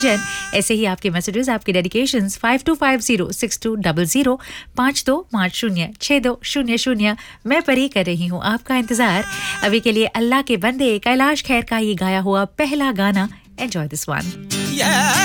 ऐसे ही आपके मैसेजेस, आपके डेडिकेशंस 52506200 52506200। मैं परी कर रही हूँ आपका इंतजार। अभी के लिए अल्लाह के बंदे कैलाश खेर का ये गाया हुआ पहला गाना, एंजॉय दिस वन।